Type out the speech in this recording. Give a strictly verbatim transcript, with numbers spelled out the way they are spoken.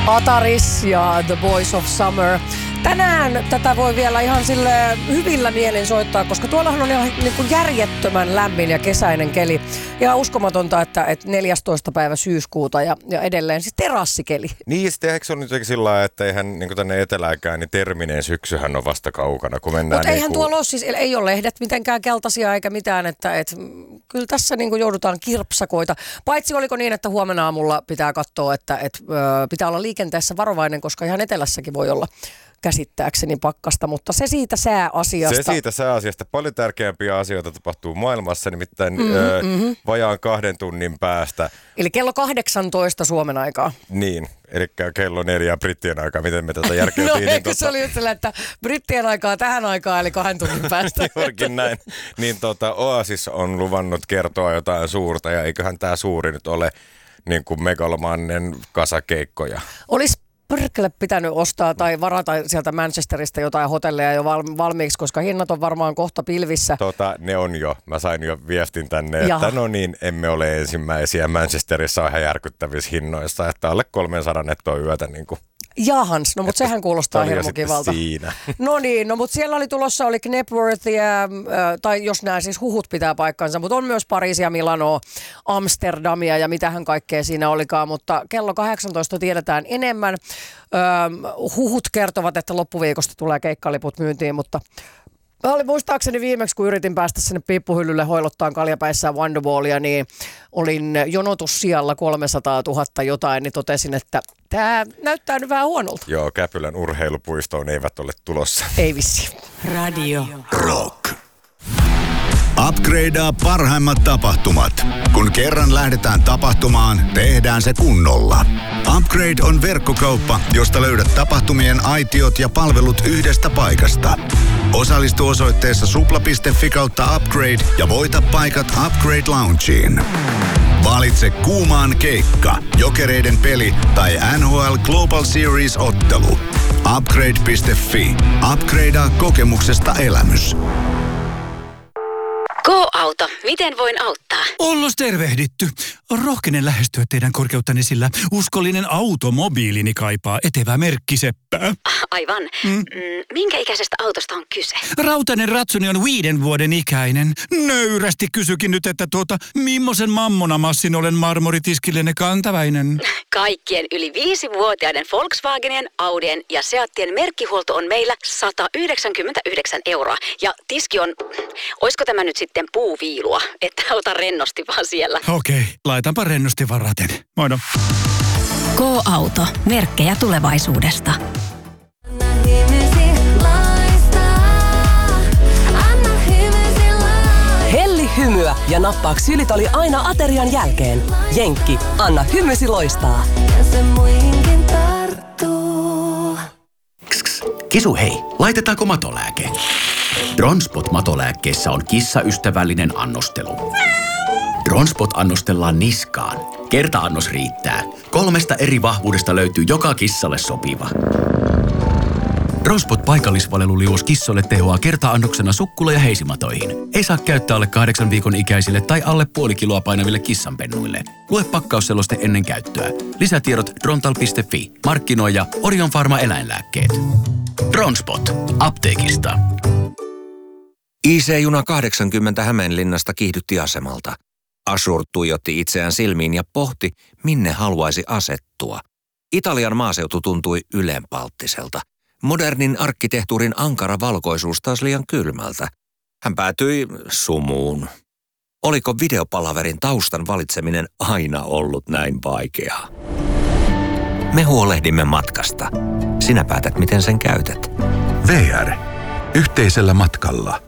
Ataris ja The Boys of Summer. Tänään tätä voi vielä ihan sille hyvillä mielin soittaa, koska tuollahan on ihan niin kuin järjettömän lämmin ja kesäinen keli. Ja uskomatonta, että, että neljästoista päivä syyskuuta ja, ja edelleen siis terassikeli. Niin, sitten eikö se ole nyt sillä lailla, että eihän niin tänne etelääkään, niin termineen syksyhän on vasta kaukana, kun mennään. Mutta eihän niin kuin... tuolla ole siis, ei ole lehdet mitenkään keltaisia eikä mitään, että et, kyllä tässä niin kuin joudutaan kirpsakoita. Paitsi oliko niin, että huomenna aamulla pitää katsoa, että et, ö, pitää olla liikenteessä varovainen, koska ihan etelässäkin voi olla käsittääkseni pakkasta, mutta se siitä sääasiasta. Se siitä sääasiasta. Paljon tärkeämpiä asioita tapahtuu maailmassa, nimittäin mm-hmm, ö, mm-hmm. vajaan kahden tunnin päästä. Eli kello kahdeksantoista Suomen aikaa. Niin, eli kello neljä brittien aikaa. Miten me tätä järkeiltiin? No niin eikö tota... se oli yhtälä, että brittien aikaa tähän aikaan, eli kahden tunnin päästä. Juurikin näin. Niin tota, Oasis on luvannut kertoa jotain suurta, ja eiköhän tämä suuri nyt ole niin kuin megalomannen kasakeikkoja. Olisi perkele pitänyt ostaa tai varata sieltä Manchesterista jotain hotelleja jo valmiiksi, koska hinnat on varmaan kohta pilvissä. Tota, ne on jo. Mä sain jo viestin tänne, että Jaha. no niin, emme ole ensimmäisiä. Manchesterissa on ihan järkyttävissä hinnoissa, että alle kolmesataa nettoa yötä niin kuin. Jahans, no mutta sehän kuulostaa hirmu kivalta. Siinä. No niin, no mutta siellä oli tulossa, oli Knebworthia, äh, tai jos nämä siis huhut pitää paikkansa, mutta on myös Pariisia, Milanoa, Amsterdamia ja mitähän kaikkea siinä olikaan, mutta kello kahdeksantoista tiedetään enemmän. Ähm, huhut kertovat, että loppuviikosta tulee keikkaliput myyntiin, mutta mä olin muistaakseni viimeksi, kun yritin päästä sinne piippuhyllylle hoilottaan kaljapäissään Wonderwallia, niin olin jonotussijalla kolmesataatuhatta jotain, niin totesin, että tämä näyttää nyt vähän huonolta. Joo, Käpylän urheilupuistoon eivät ole tulossa. Ei vissi. Radio Rock. Upgradea parhaimmat tapahtumat. Kun kerran lähdetään tapahtumaan, tehdään se kunnolla. Upgrade on verkkokauppa, josta löydät tapahtumien aitiot ja palvelut yhdestä paikasta. Osallistu osoitteessa supla piste fi kautta upgrade ja voita paikat Upgrade Loungeen. Valitse kuumaan keikka, Jokereiden peli tai N H L Global Series-ottelu. Upgrade piste fi. Upgradea kokemuksesta elämys. Go-auto. Miten voin auttaa? Ollos tervehditty. Rohkenen lähestyä teidän korkeuttanne, sillä uskollinen automobiilini kaipaa etevää merkkiseppää. Aivan. Mm. Mm, minkä ikäisestä autosta on kyse? Rautainen ratsuni on viiden vuoden ikäinen. Nöyrästi kysykin nyt, että tuota, millaisen mammonamassin olen marmoritiskillenne kantaväinen? Kaikkien yli viisivuotiaiden Volkswagenien, Audien ja Seattien merkkihuolto on meillä sata yhdeksänkymmentäyhdeksän euroa. Ja tiski on, oisko tämä nyt sitten puuviilua, että ota rennosti vaan siellä. Okei, laitanpa rennosti varaten. Moido. Go-auto. Merkkejä tulevaisuudesta. Helli hymyä ja nappaa ksylitoli aina aterian jälkeen. Jenkki, anna hymysi loistaa. Ja se muihinkin tarttuu. Kss, Kisu hei, laitetaanko matolääke? Dronspot-matolääkkeessä on kissaystävällinen annostelu. Dronspot annostellaan niskaan. Kerta-annos riittää. Kolmesta eri vahvuudesta löytyy joka kissalle sopiva. Dronspot paikallisvaleluliuos kissoille tehoaa kerta-annoksena sukkula- ja heisimatoihin. Ei saa käyttää alle kahdeksan viikon ikäisille tai alle puoli kiloa painaville kissanpennuille. Lue pakkausseloste ennen käyttöä. Lisätiedot drontal piste fi. Markkinoija Orion Pharma eläinlääkkeet. Dronspot. Apteekista. I C-juna kahdeksankymmentä Hämeenlinnasta kiihdytti asemalta. Ashur tuijotti itseään silmiin ja pohti, minne haluaisi asettua. Italian maaseutu tuntui ylenpalttiselta. Modernin arkkitehtuurin ankara valkoisuus taas liian kylmältä. Hän päätyi sumuun. Oliko videopalaverin taustan valitseminen aina ollut näin vaikeaa? Me huolehdimme matkasta. Sinä päätät, miten sen käytät. V R. Yhteisellä matkalla.